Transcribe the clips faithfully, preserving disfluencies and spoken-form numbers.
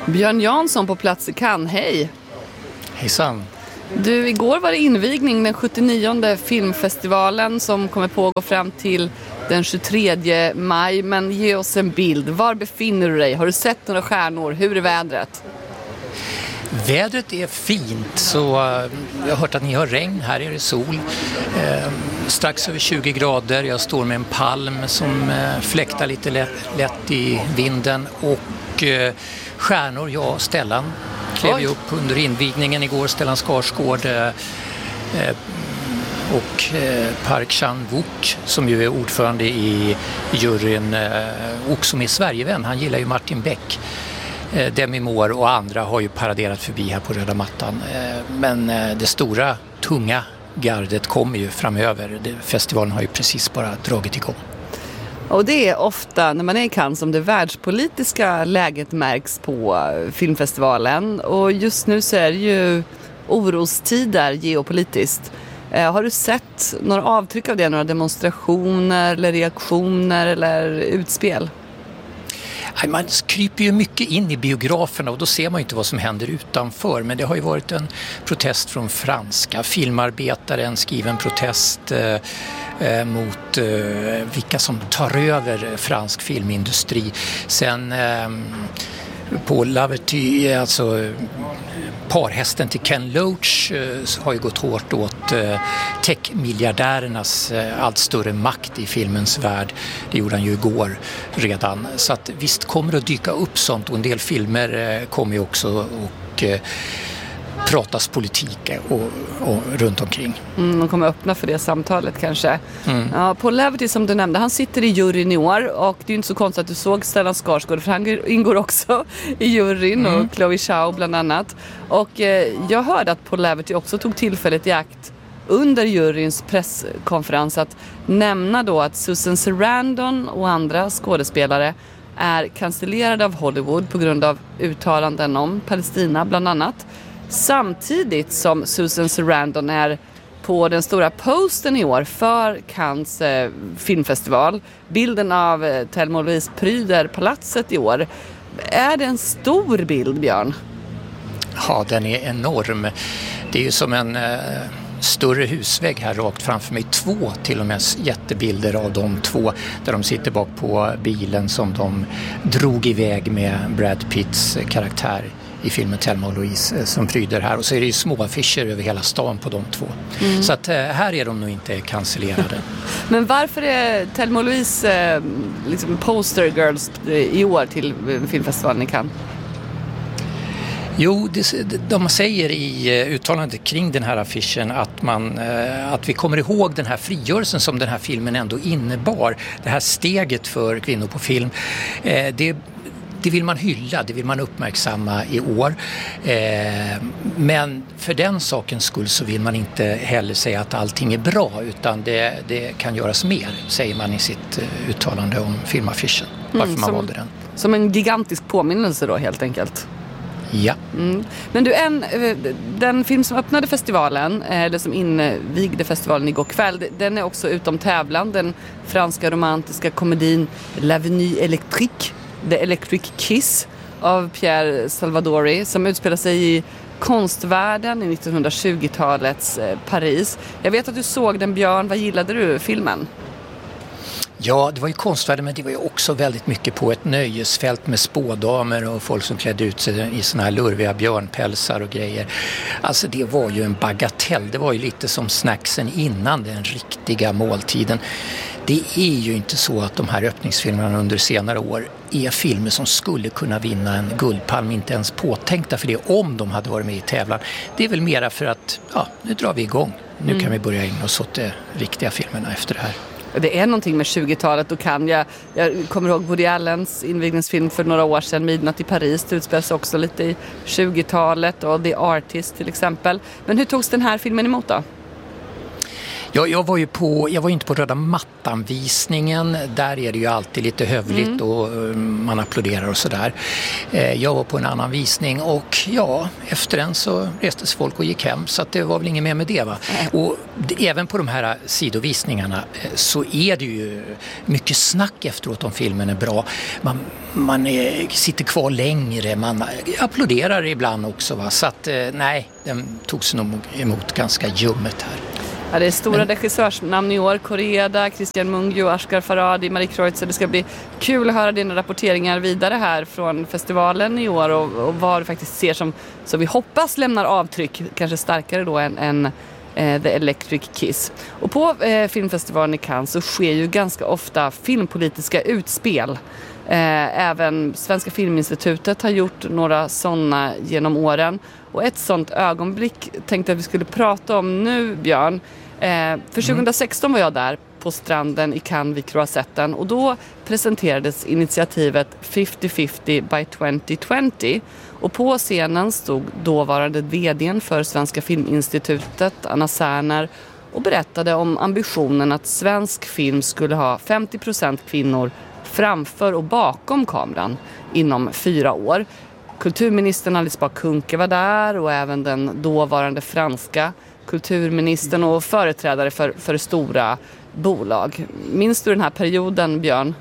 Björn Jansson på plats i Cannes, hej! Hejsan! Du, igår var det invigning, den sjuttionionde filmfestivalen som kommer pågå fram till den tjugotredje maj. Men ge oss en bild, var befinner du dig? Har du sett några stjärnor? Hur är vädret? Vädret är fint, så jag har hört att ni har regn, här är det sol. Eh, strax över tjugo grader, jag står med en palm som eh, fläktar lite lätt, lätt i vinden. Och eh, stjärnor, ja, Stellan klev ju upp under invigningen igår, Stellan Skarsgård eh, och eh, Park Chan-wook som ju är ordförande i juryn eh, och som är Sverigevän, han gillar ju Martin Beck. Demi Moore och andra har ju paraderat förbi här på röda mattan. Men det stora, tunga gardet kommer ju framöver. Festivalen har ju precis bara dragit igång. Och det är ofta när man är i Cannes som det världspolitiska läget märks på filmfestivalen. Och just nu så är det ju orostider geopolitiskt. Har du sett några avtryck av det? Några demonstrationer eller reaktioner eller utspel? Man kryper ju mycket in i biograferna och då ser man ju inte vad som händer utanför. Men det har ju varit en protest från franska filmarbetare, en skriven protest eh, mot eh, vilka som tar över fransk filmindustri. Sen eh, på Laverty, alltså parhästen till Ken Loach, eh, har ju gått hårt åt eh, tech-miljardärernas eh, allt större makt i filmens värld. Det gjorde han ju igår redan. Så att visst kommer det att dyka upp sånt, och en del filmer eh, kommer ju också och eh, pratas politik och, och runt omkring. Mm, de kommer öppna för det samtalet kanske. Mm. Ja, Paul Laverty som du nämnde, han sitter i juryn i år och det är ju inte så konstigt att du såg Stellan Skarsgård, för han ingår också i juryn mm. och Chloe Zhao bland annat. Och eh, jag hörde att Paul Laverty också tog tillfället i akt under juryns presskonferens att nämna då att Susan Sarandon och andra skådespelare är cancellerade av Hollywood på grund av uttalanden om Palestina bland annat. Samtidigt som Susan Sarandon är på den stora posten i år för Cannes eh, filmfestival. Bilden av eh, Thelma och Louise pryder palatset i år. Är det en stor bild, Björn? Ja, den är enorm. Det är ju som en eh, större husvägg här rakt framför mig. Två till och med jättebilder av de två där de sitter bak på bilen som de drog iväg med Brad Pitts karaktär i filmen Thelma och Louise som pryder här. Och så är det ju små affischer över hela stan på de två. Mm. Så att här är de nog inte cancellerade. Men varför är Thelma och Louise liksom poster girls i år till filmfestivalen i Cannes? Jo, det, de säger i uttalandet kring den här affischen att, man, att vi kommer ihåg den här frigörelsen som den här filmen ändå innebar. Det här steget för kvinnor på film. Det Det vill man hylla, det vill man uppmärksamma i år. Eh, men för den sakens skull så vill man inte heller säga att allting är bra, utan det, det kan göras mer, säger man i sitt uttalande om filmaffischen. Varför mm, man som, valde den. Som en gigantisk påminnelse då, helt enkelt. Ja. Mm. Men du, en, den film som öppnade festivalen, eller som invigde festivalen igår kväll, den är också utom tävlan. Den franska romantiska komedin L'Avenue Électrique, The Electric Kiss av Pierre Salvadori, som utspelar sig i konstvärlden i nittonhundratjugotalets Paris. Jag vet att du såg den, Björn. Vad gillade du filmen? Ja, det var ju konstvärlden, men det var ju också väldigt mycket på ett nöjesfält med spådamer och folk som klädde ut sig i såna här lurviga björnpälsar och grejer. Alltså det var ju en bagatell. Det var ju lite som snacksen innan den riktiga måltiden. Det är ju inte så att de här öppningsfilmerna under senare år är filmer som skulle kunna vinna en guldpalm, inte ens påtänkta för det om de hade varit med i tävlan. Det är väl mera för att, ja, nu drar vi igång. Nu mm. kan vi börja in och så de riktiga filmerna efter det här. Det är någonting med tjugotalet och kan jag, jag kommer ihåg Woody Allens invigningsfilm för några år sedan, Midnatt i Paris, det utspelas också lite i tjugotalet, och The Artist till exempel. Men hur togs den här filmen emot då? Ja, jag var ju på, jag var inte på röda mattan-visningen. Där är det ju alltid lite hövligt mm. och man applåderar och sådär. Jag var på en annan visning och ja, efter den så restes folk och gick hem. Så att det var väl inget mer med det, va? Mm. Och det, även på de här sidovisningarna så är det ju mycket snack efteråt om filmen är bra. Man, man är, sitter kvar längre, man applåderar ibland också, va? Så att nej, den togs nog emot ganska ljummet här. Ja, det är stora Men... regissörsnamn i år. Koreeda, Christian Mungiu, Asghar Farhadi, Marie Kreutzer. Det ska bli kul att höra dina rapporteringar vidare här från festivalen i år och, och vad du faktiskt ser som, som vi hoppas lämnar avtryck, kanske starkare då än, än eh, The Electric Kiss. Och på eh, filmfestivalen i Cannes så sker ju ganska ofta filmpolitiska utspel. Eh, även Svenska Filminstitutet har gjort några sådana genom åren. Och ett sådant ögonblick tänkte jag att vi skulle prata om nu, Björn. Eh, för tjugohundrasexton var jag där på stranden i Cannes vid Croisetten och då presenterades initiativet femtio femtio by twenty twenty. Och på scenen stod dåvarande vdn för Svenska Filminstitutet, Anna Särner, och berättade om ambitionen att svensk film skulle ha femtio procent kvinnor framför och bakom kameran inom fyra år. Kulturministern Alice Bah Kuhnke var där och även den dåvarande franska kulturministern och företrädare för, för stora bolag. Minns du den här perioden, Björn?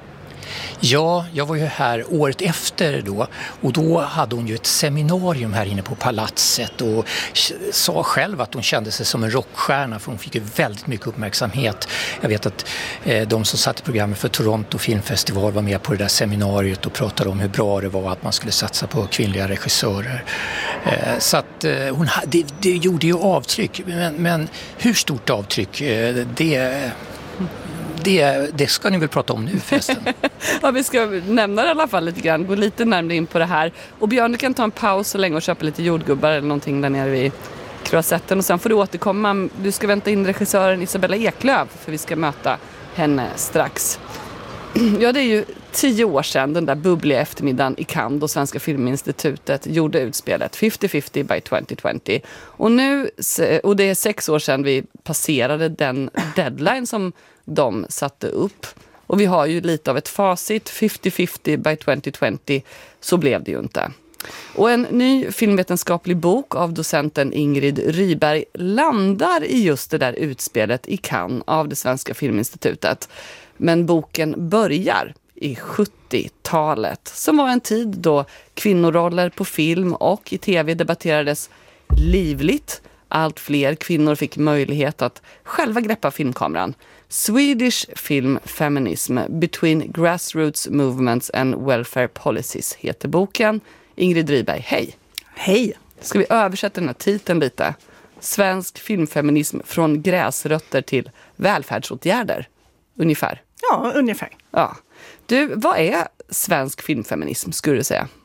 Ja, jag var ju här året efter då och då hade hon ju ett seminarium här inne på palatset och sa själv att hon kände sig som en rockstjärna för hon fick ju väldigt mycket uppmärksamhet. Jag vet att eh, de som satt i programmet för Toronto Filmfestival var med på det där seminariet och pratade om hur bra det var att man skulle satsa på kvinnliga regissörer. Eh, så att eh, hon, det, det gjorde ju avtryck, men, men hur stort avtryck eh, det... Det, det ska ni väl prata om nu förresten. Ja, vi ska nämna det i alla fall lite grann. Gå lite närmare in på det här. Och Björn, du kan ta en paus så länge och köpa lite jordgubbar eller någonting där nere vid Croisetten. Och sen får du återkomma. Du ska vänta in regissören Isabella Eklöf för vi ska möta henne strax. Ja, det är ju tio år sedan den där bubbliga eftermiddagen i Cannes då Svenska Filminstitutet gjorde utspelet femtio femtio by twenty twenty. Och nu, och det är sex år sedan vi passerade den deadline som de satte upp. Och vi har ju lite av ett facit, femtio femtio by twenty twenty, så blev det ju inte. Och en ny filmvetenskaplig bok av docenten Ingrid Ryberg landar i just det där utspelet i Cannes av det Svenska Filminstitutet. Men boken börjar i sjuttiotalet, som var en tid då kvinnoroller på film och i tv debatterades livligt. Allt fler kvinnor fick möjlighet att själva greppa filmkameran. Swedish Film Feminism Between Grassroots Movements and Welfare Policies heter boken. Ingrid Ryberg, hej! Hej! Ska vi översätta den här titeln lite? Svensk filmfeminism från gräsrötter till välfärdsåtgärder, ungefär. Ja, ungefär. Ja. Du, vad är svensk filmfeminism, skulle du säga?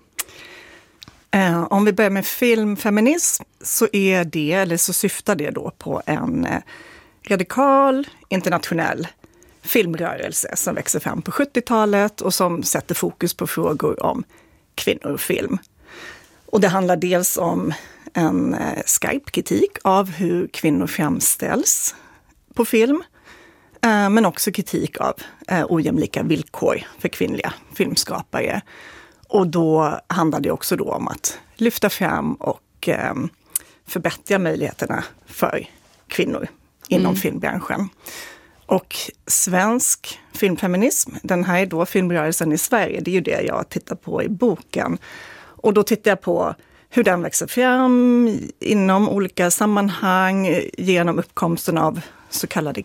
Eh, om vi börjar med filmfeminism så är det, eller så syftar det då på en eh, radikal internationell filmrörelse som växer fram på sjuttiotalet och som sätter fokus på frågor om kvinnor och film. Och det handlar dels om en eh, skarp kritik av hur kvinnor framställs på film, eh, men också kritik av eh, ojämlika villkor för kvinnliga filmskapare. Och då handlar det också då om att lyfta fram och eh, förbättra möjligheterna för kvinnor inom mm. filmbranschen. Och svensk filmfeminism, den här är då filmrörelsen i Sverige, det är ju det jag tittar på i boken. Och då tittar jag på hur den växer fram inom olika sammanhang genom uppkomsten av så kallade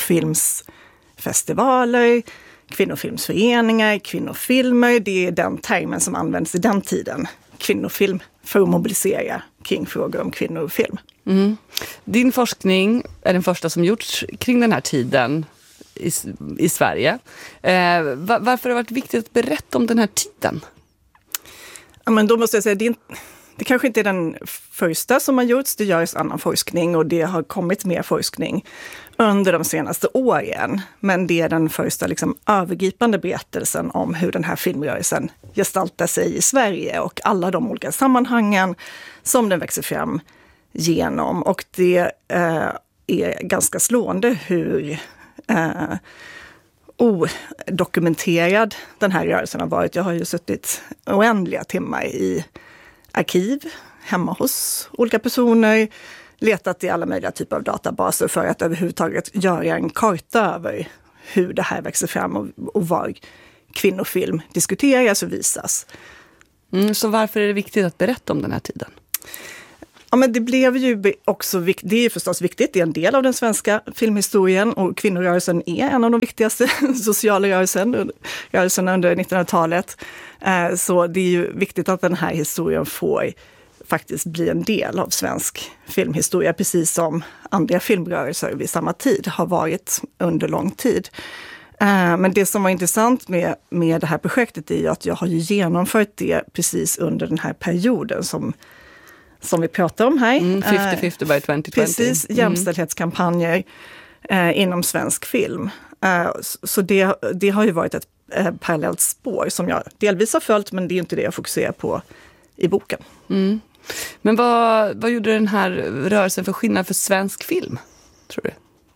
kvinnofilmsfestivaler, kvinnofilmsföreningar, kvinnofilmer. Det är den termen som används i den tiden. Kvinnofilm för att mobilisera kring frågor om kvinnor och film. Mm. Din forskning är den första som gjorts kring den här tiden i, i Sverige. Eh, var, varför har det varit viktigt att berätta om den här tiden? Ja, men då måste jag säga, det, är, det kanske inte är den första som har gjorts. Det görs annan forskning och det har kommit mer forskning under de senaste åren. Men det är den första liksom, övergripande berättelsen om hur den här filmrörelsen gestaltar sig i Sverige och alla de olika sammanhangen som den växer fram genom. Och det eh, är ganska slående hur eh, odokumenterad den här rörelsen har varit. Jag har ju suttit oändliga timmar i arkiv hemma hos olika personer, letat i alla möjliga typer av databaser för att överhuvudtaget göra en karta över hur det här växer fram och, och var kvinnofilm diskuteras och visas. Mm, så varför är det viktigt att berätta om den här tiden? Ja, men det blev ju också viktigt, det är ju förstås viktigt, det är en del av den svenska filmhistorien och kvinnorörelsen är en av de viktigaste sociala rörelsen, rörelserna under nittonhundratalet. Så det är ju viktigt att den här historien får faktiskt bli en del av svensk filmhistoria, precis som andra filmrörelser vid samma tid har varit under lång tid. Men det som var intressant med, med det här projektet är ju att jag har ju genomfört det precis under den här perioden som som vi pratar om här. Mm, femtio femtio by tjugo tjugo. Precis, jämställdhetskampanjer eh, inom svensk film. Eh, så det, det har ju varit ett eh, parallellt spår som jag delvis har följt, men det är inte det jag fokuserar på i boken. Mm. Men vad, vad gjorde den här rörelsen för skillnad för svensk film, tror du?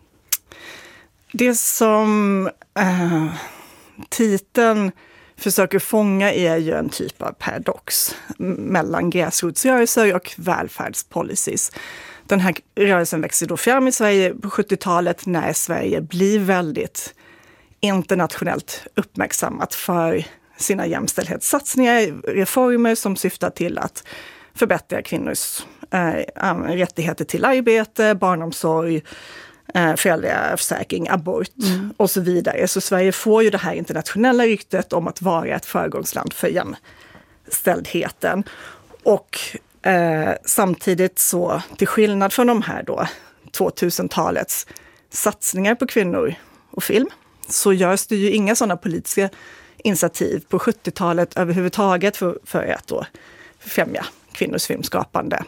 Det som eh, titeln försöker fånga är ju en typ av paradox mellan gräsrotsrörelser och välfärdspolicies. Den här rörelsen växer då fram i Sverige på sjuttiotalet när Sverige blir väldigt internationellt uppmärksammat för sina jämställdhetssatsningar, reformer som syftar till att förbättra kvinnors äh, rättigheter till arbete, barnomsorg, föräldraförsäkring, abort mm. och så vidare. Så Sverige får ju det här internationella ryktet om att vara ett föregångsland för jämställdheten. Och eh, samtidigt så, till skillnad från de här då tvåtusentalets satsningar på kvinnor och film, så görs det ju inga sådana politiska initiativ på sjuttiotalet överhuvudtaget för, för att då främja kvinnors filmskapande.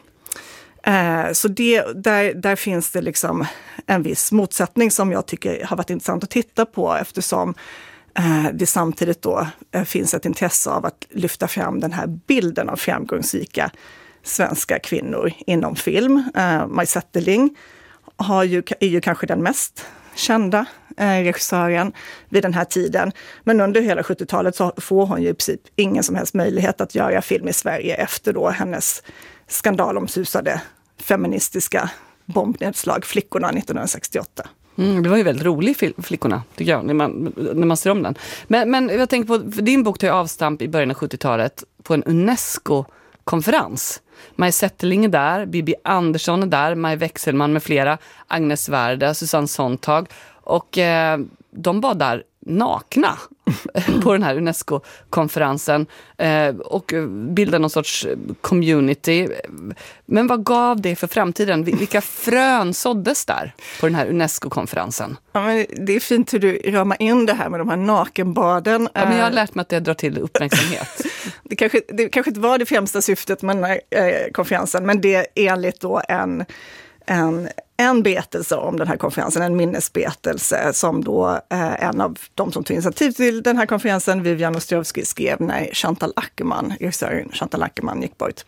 Så det, där, där finns det liksom en viss motsättning som jag tycker har varit intressant att titta på, eftersom det samtidigt då finns ett intresse av att lyfta fram den här bilden av framgångsrika svenska kvinnor inom film. Maj Zetterling har ju, är ju kanske den mest kända regissören vid den här tiden. Men under hela sjuttiotalet så får hon ju i princip ingen som helst möjlighet att göra film i Sverige efter då hennes skandalomsusade feministiska bombnedslag Flickorna nittonhundrasextioåtta. Mm, det var ju väldigt rolig film, Flickorna, tycker jag, när man, när man ser om den. Men, men jag tänker på, för din bok tar ju avstamp i början av sjuttiotalet på en UNESCO-konferens. Maj Zetterling är där, Bibi Andersson är där, Maj Wechselmann med flera, Agnes Värda, Susanne Sontag. Och eh, de var där nakna på den här UNESCO-konferensen eh, och bildade någon sorts community. Men vad gav det för framtiden? Vilka frön såddes där på den här UNESCO-konferensen? Ja, men det är fint hur du ramar in det här med de här nakenbaden. Ja, men jag har lärt mig att det drar till uppmärksamhet. det, kanske, det kanske inte var det främsta syftet med den här eh, konferensen, men det är enligt då en En, en betelse om den här konferensen, en minnesbetelse som då eh, en av de som tog initiativ till den här konferensen, Vivian Ostrovsky, skrev när Chantal Ackerman, regissören Chantal Ackerman gick bort.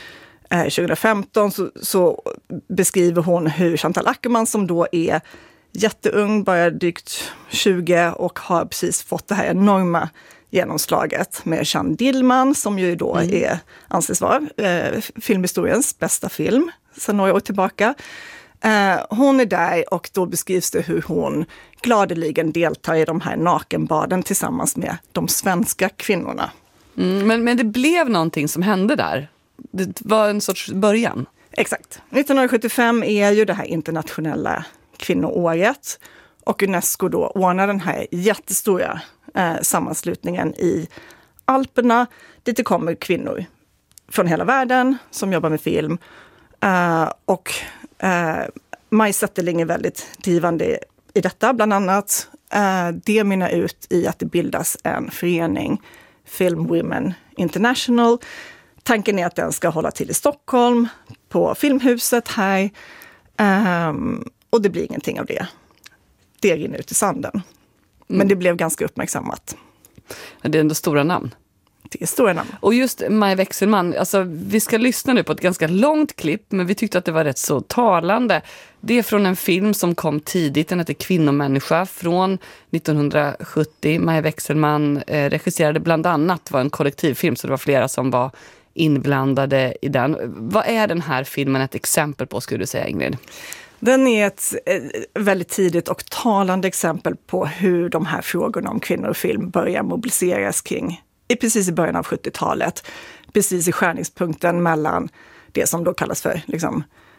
Eh, tjugohundrafemton så, så beskriver hon hur Chantal Ackerman, som då är jätteung, bara drygt tjugo och har precis fått det här enorma genomslaget med Jeanne Dillman, som ju då mm. är, anses vara eh, filmhistoriens bästa film sedan några år tillbaka. Eh, hon är där och då beskrivs det hur hon gladeligen deltar i de här nakenbaden tillsammans med de svenska kvinnorna. Mm, men, men det blev någonting som hände där. Det var en sorts början. Exakt. nittonhundrasjuttiofem är ju det här internationella kvinnoåret och UNESCO då ordnar den här jättestora eh, sammanslutningen i Alperna dit det kommer kvinnor från hela världen som jobbar med film. Uh, och uh, Maj Zetterling är väldigt drivande i detta, bland annat. Uh, det mynnar ut i att det bildas en förening, Film Women International. Tanken är att den ska hålla till i Stockholm, på Filmhuset här. Um, och det blir ingenting av det. Det rinner ut i sanden. Mm. Men det blev ganska uppmärksammat. Det är ändå stora namn. Det är stora namn. Och just Maja Wechselmann, alltså vi ska lyssna nu på ett ganska långt klipp, men vi tyckte att det var rätt så talande. Det är från en film som kom tidigt, den heter Kvinnomänniska från nittonhundrasjuttio. Maja Wechselmann eh, regisserade bland annat, var en kollektivfilm så det var flera som var inblandade i den. Vad är den här filmen ett exempel på, skulle du säga, Ingrid? Den är ett väldigt tidigt och talande exempel på hur de här frågorna om kvinnor och film börjar mobiliseras kring i precis i början av sjuttiotalet. Precis i skärningspunkten mellan det som då kallas för liksom,